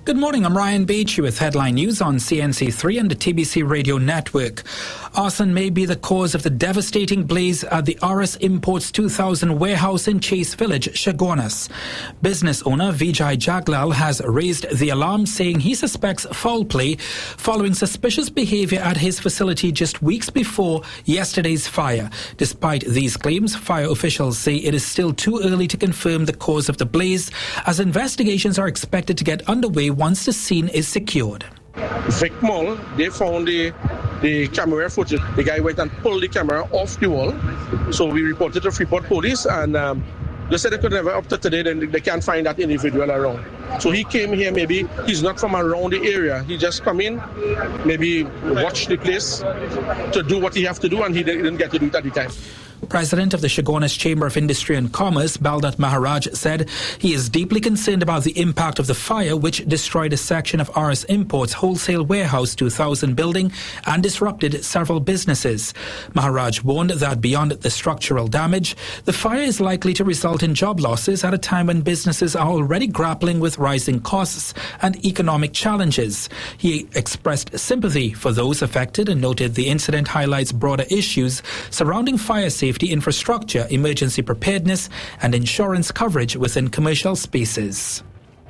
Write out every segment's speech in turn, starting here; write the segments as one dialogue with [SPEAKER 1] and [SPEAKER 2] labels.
[SPEAKER 1] Good morning, I'm Ryan Beachy with headline news on CNC3 and the TBC Radio Network. Arson may be the cause of the devastating blaze at the RS Imports 2000 warehouse in Chase Village, Chaguanas. Business owner Vijay Jaglal has raised the alarm, saying he suspects foul play following suspicious behavior at his facility just weeks before yesterday's fire. Despite these claims, fire officials say it is still too early to confirm the cause of the blaze, as investigations are expected to get underway once the scene is secured.
[SPEAKER 2] Vic Mall, they found the camera footage. The guy went and pulled the camera off the wall. So we reported to Freeport Police, and they said they could never, up to today, then they can't find that individual around. So he came here, maybe he's not from around the area. He just come in, maybe watch the place to do what he have to do, and he didn't get to do it at the time.
[SPEAKER 1] President of the Chaguanas Chamber of Industry and Commerce, Baldat Maharaj, said he is deeply concerned about the impact of the fire, which destroyed a section of RS Imports Wholesale Warehouse 2000 building and disrupted several businesses. Maharaj warned that beyond the structural damage, the fire is likely to result in job losses at a time when businesses are already grappling with rising costs and economic challenges. He expressed sympathy for those affected and noted the incident highlights broader issues surrounding fire safety infrastructure, emergency preparedness, and insurance coverage within commercial spaces.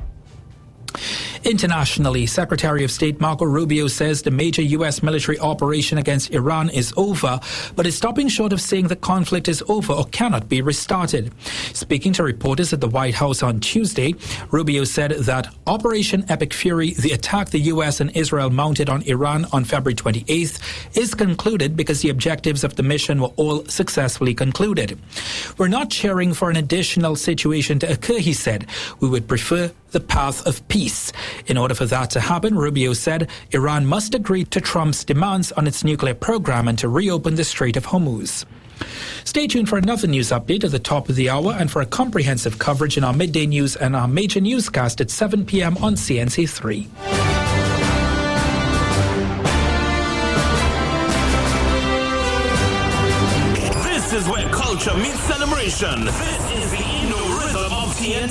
[SPEAKER 1] Internationally, Secretary of State Marco Rubio says the major U.S. military operation against Iran is over, but is stopping short of saying the conflict is over or cannot be restarted. Speaking to reporters at the White House on Tuesday, Rubio said that Operation Epic Fury, the attack the U.S. and Israel mounted on Iran on February 28th, is concluded because the objectives of the mission were all successfully concluded. We're not cheering for an additional situation to occur, he said. We would prefer the path of peace. In order for that to happen, Rubio said, Iran must agree to Trump's demands on its nuclear program and to reopen the Strait of Hormuz. Stay tuned for another news update at the top of the hour and for a comprehensive coverage in our midday news and our major newscast at 7 p.m. on CNC3.
[SPEAKER 3] This is where culture meets celebration. This is the Indo Rhythm of CNC.